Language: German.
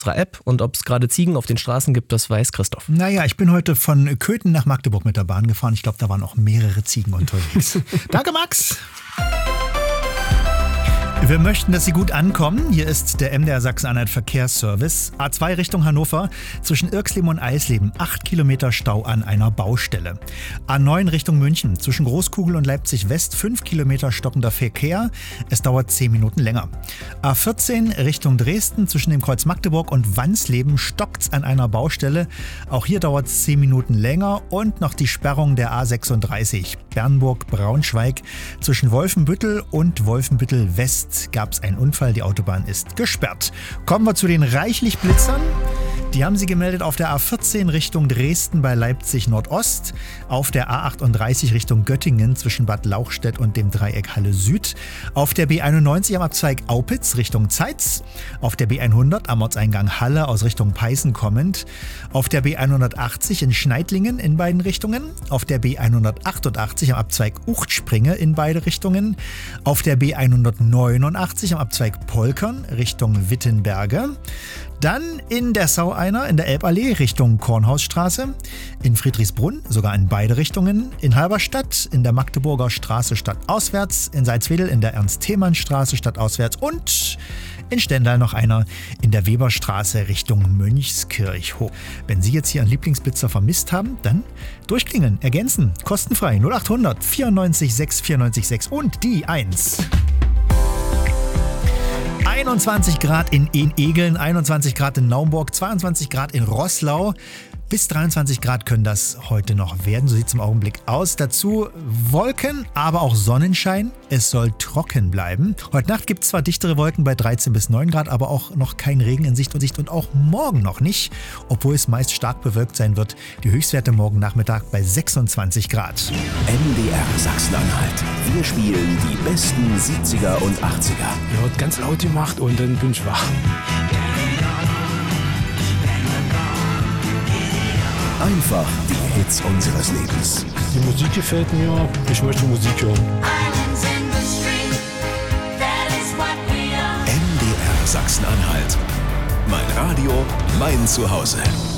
unserer App. Und ob es gerade Ziegen auf den Straßen gibt, das weiß Christoph. Naja, ich bin heute von Köthen nach Magdeburg mit der Bahn gefahren. Ich glaube, da waren auch mehrere Ziegen unterwegs. Danke, Max. Wir möchten, dass Sie gut ankommen. Hier ist der MDR Sachsen-Anhalt Verkehrsservice. A2 Richtung Hannover, zwischen Irxleben und Eisleben, 8 Kilometer Stau an einer Baustelle. A9 Richtung München, zwischen Großkugel und Leipzig West, 5 Kilometer stockender Verkehr. Es dauert 10 Minuten länger. A14 Richtung Dresden, zwischen dem Kreuz Magdeburg und Wansleben stockt's an einer Baustelle. Auch hier dauert es 10 Minuten länger. Und noch die Sperrung der A36 Bernburg-Braunschweig, zwischen Wolfenbüttel und Wolfenbüttel West gab es einen Unfall, die Autobahn ist gesperrt. Kommen wir zu den reichlich Blitzern. Die haben sie gemeldet auf der A14 Richtung Dresden bei Leipzig Nordost, auf der A38 Richtung Göttingen zwischen Bad Lauchstädt und dem Dreieck Halle Süd, auf der B91 am Abzweig Aupitz Richtung Zeitz, auf der B100 am Ortseingang Halle aus Richtung Peißen kommend, auf der B180 in Schneidlingen in beiden Richtungen, auf der B188 am Abzweig Uchtspringe in beide Richtungen, auf der B189 am Abzweig Polkern Richtung Wittenberge, dann in der Saueiner in der Elballee Richtung Kornhausstraße, in Friedrichsbrunn sogar in beide Richtungen, in Halberstadt in der Magdeburger Straße stadtauswärts, in Salzwedel in der Ernst-Thälmann-Straße stadtauswärts und in Stendal noch einer in der Weberstraße Richtung Mönchskirchhof. Wenn Sie jetzt hier einen Lieblingsblitzer vermisst haben, dann durchklingeln, ergänzen, kostenfrei 0800 94 6 94 6 und die 1. 21 Grad in Egeln, 21 Grad in Naumburg, 22 Grad in Roßlau. Bis 23 Grad können das heute noch werden, so sieht es im Augenblick aus. Dazu Wolken, aber auch Sonnenschein. Es soll trocken bleiben. Heute Nacht gibt es zwar dichtere Wolken bei 13 bis 9 Grad, aber auch noch kein Regen in Sicht und auch morgen noch nicht, obwohl es meist stark bewölkt sein wird. Die Höchstwerte morgen Nachmittag bei 26 Grad. MDR Sachsen-Anhalt. Wir spielen die besten 70er und 80er. Ja, hat ganz laut gemacht und dann bin ich wach. Einfach die Hits unseres Lebens. Die Musik gefällt mir, ich möchte Musik hören. MDR Sachsen-Anhalt. Mein Radio, mein Zuhause.